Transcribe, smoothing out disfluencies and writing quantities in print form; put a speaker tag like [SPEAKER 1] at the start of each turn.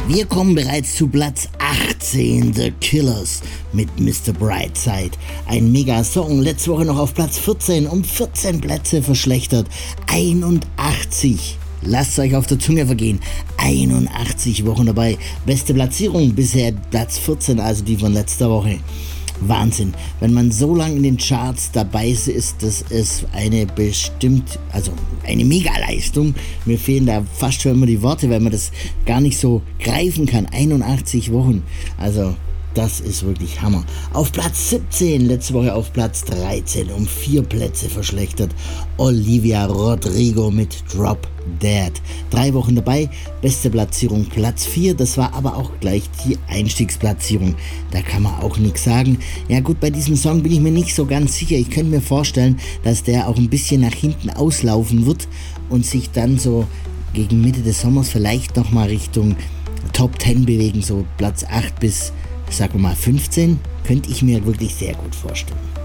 [SPEAKER 1] Wir kommen bereits zu Platz 18, The Killers mit Mr. Brightside. Ein Mega-Song, letzte Woche noch auf Platz 14, um 14 Plätze verschlechtert. 81, lasst euch auf der Zunge vergehen, 81 Wochen dabei. Beste Platzierung bisher Platz 14, also die von letzter Woche. Wahnsinn, wenn man so lange in den Charts dabei ist, das ist eine Mega-Leistung. Mir fehlen da fast schon immer die Worte, weil man das gar nicht so greifen kann. 81 Wochen, also das ist wirklich Hammer. Auf Platz 17, letzte Woche auf Platz 13, um 4 Plätze verschlechtert. Olivia Rodrigo mit Drop Dead. 3 Wochen dabei, beste Platzierung Platz 4, das war aber auch gleich die Einstiegsplatzierung. Da kann man auch nichts sagen. Ja gut, bei diesem Song bin ich mir nicht so ganz sicher. Ich könnte mir vorstellen, dass der auch ein bisschen nach hinten auslaufen wird und sich dann so gegen Mitte des Sommers vielleicht nochmal Richtung Top 10 bewegen, so Platz 8 bis, sagen wir mal, 15, könnte ich mir wirklich sehr gut vorstellen.